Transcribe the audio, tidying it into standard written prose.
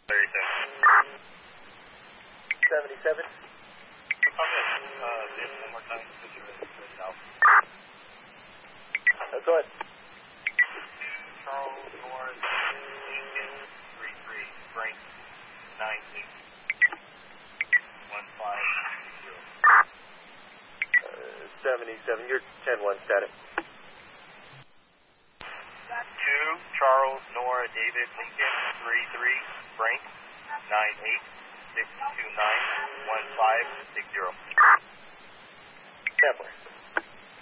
77. One more time. Go ahead. Charles North, Lincoln, 33, Frank, 98, 15, 0. 77. You're 10-1 static. 2, Charles, Nora, David, Lincoln, 33, Frank, 98, 629, 1560. Sampler.